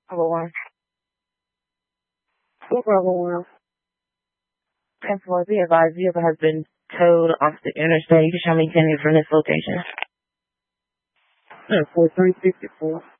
Number one. Look over one. And for the advised vehicle has been towed off the interstate. You can show me 10 from this location. 4354.